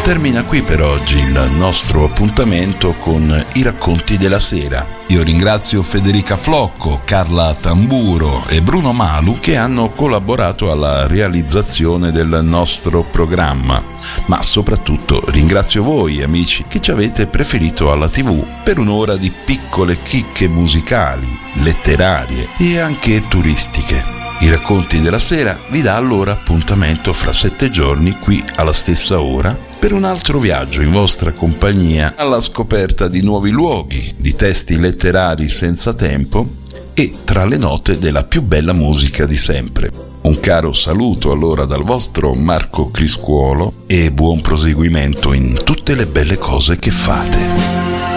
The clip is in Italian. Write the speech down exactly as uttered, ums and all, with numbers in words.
Termina qui per oggi il nostro appuntamento con i racconti della sera. Io ringrazio Federica Flocco, Carla Tamburo e Bruno Malu che hanno collaborato alla realizzazione del nostro programma, ma soprattutto ringrazio voi amici che ci avete preferito alla tivù per un'ora di piccole chicche musicali, letterarie e anche turistiche. I racconti della sera vi dà allora appuntamento fra sette giorni qui alla stessa ora per un altro viaggio in vostra compagnia alla scoperta di nuovi luoghi, di testi letterari senza tempo e tra le note della più bella musica di sempre. Un caro saluto allora dal vostro Marco Criscuolo e buon proseguimento in tutte le belle cose che fate.